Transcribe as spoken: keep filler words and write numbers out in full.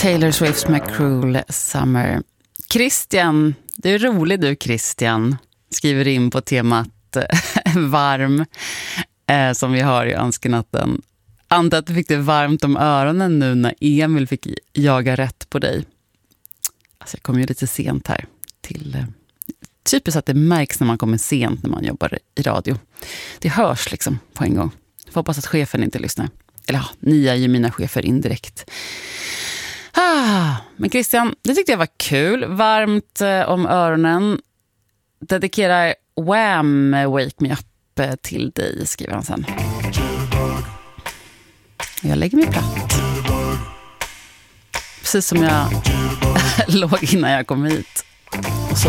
Taylor Swift med Cruel Summer. Christian, du är rolig du Christian, skriver in på temat varm eh, som vi har i önskenatten. Anta att du fick det varmt om öronen nu när Emil fick jaga rätt på dig. Alltså jag kom ju lite sent här till eh, typiskt att det märks när man kommer sent när man jobbar i radio. Det hörs liksom på en gång. Jag hoppas att chefen inte lyssnar. Eller ja, ni är ju mina chefer indirekt. Ah, men Christian, det tyckte jag var kul. Varmt eh, om öronen. Dedikerar Wham! Wake Me Up eh, till dig, skriver han sen. Jag lägger mig platt. Precis som jag låg innan jag kom hit. Och så